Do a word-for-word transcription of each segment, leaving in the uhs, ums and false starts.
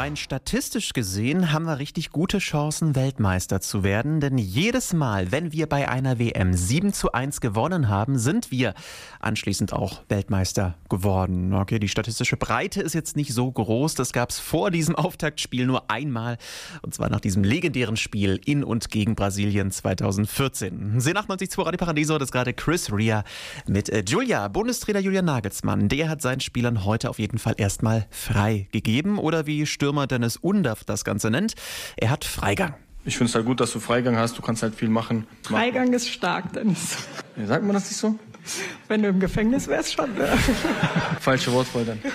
rein statistisch gesehen haben wir richtig gute Chancen, Weltmeister zu werden. Denn jedes Mal, wenn wir bei einer W M sieben zu eins gewonnen haben, sind wir anschließend auch Weltmeister geworden. Okay, die statistische Breite ist jetzt nicht so groß. Das gab es vor diesem Auftaktspiel nur einmal. Und zwar nach diesem legendären Spiel in und gegen Brasilien zweitausendvierzehn. C achtundneunzig Komma zwei Radio Paradiso, das ist gerade Chris Rea mit äh, Julia. Bundestrainer Julian Nagelsmann, der hat seinen Spielern heute auf jeden Fall erstmal frei gegeben. Oder wie Stürmer Dennis Undaff das Ganze nennt, er hat Freigang. Ich finde es halt gut, dass du Freigang hast. Du kannst halt viel machen. Freigang ist stark, Dennis. Ja, sagt man das nicht so? Wenn du im Gefängnis wärst, schon. Ne? Falsche Wortwahl dann.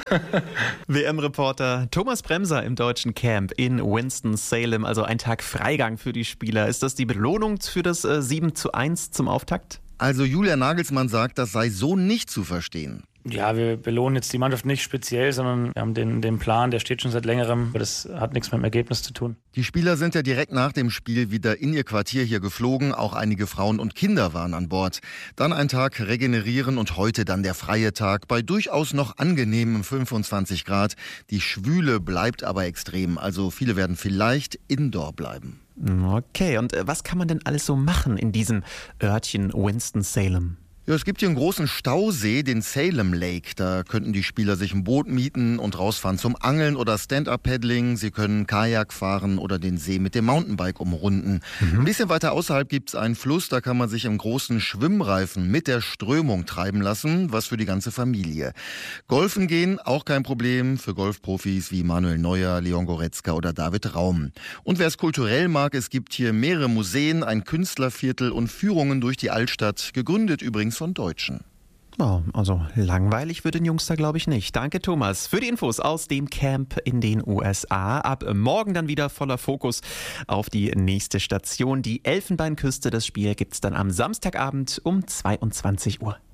W M-Reporter Thomas Bremser im deutschen Camp in Winston-Salem. Also ein Tag Freigang für die Spieler. Ist das die Belohnung für das äh, sieben zu eins zum Auftakt? Also Julian Nagelsmann sagt, das sei so nicht zu verstehen. Ja, wir belohnen jetzt die Mannschaft nicht speziell, sondern wir haben den, den Plan, der steht schon seit längerem. Aber das hat nichts mit dem Ergebnis zu tun. Die Spieler sind ja direkt nach dem Spiel wieder in ihr Quartier hier geflogen. Auch einige Frauen und Kinder waren an Bord. Dann ein Tag regenerieren und heute dann der freie Tag bei durchaus noch angenehmen fünfundzwanzig Grad. Die Schwüle bleibt aber extrem. Also viele werden vielleicht indoor bleiben. Okay, und was kann man denn alles so machen in diesem Örtchen Winston-Salem? Ja, es gibt hier einen großen Stausee, den Salem Lake. Da könnten die Spieler sich ein Boot mieten und rausfahren zum Angeln oder Stand-Up-Paddling. Sie können Kajak fahren oder den See mit dem Mountainbike umrunden. Mhm. Ein bisschen weiter außerhalb gibt es einen Fluss, da kann man sich im großen Schwimmreifen mit der Strömung treiben lassen, was für die ganze Familie. Golfen gehen, auch kein Problem für Golfprofis wie Manuel Neuer, Leon Goretzka oder David Raum. Und wer es kulturell mag, es gibt hier mehrere Museen, ein Künstlerviertel und Führungen durch die Altstadt, gegründet übrigens von Deutschen. Oh, also langweilig wird den Jungs da, glaube ich, nicht. Danke, Thomas, für die Infos aus dem Camp in den U S A. Ab morgen dann wieder voller Fokus auf die nächste Station, die Elfenbeinküste. Das Spiel gibt es dann am Samstagabend um zweiundzwanzig Uhr.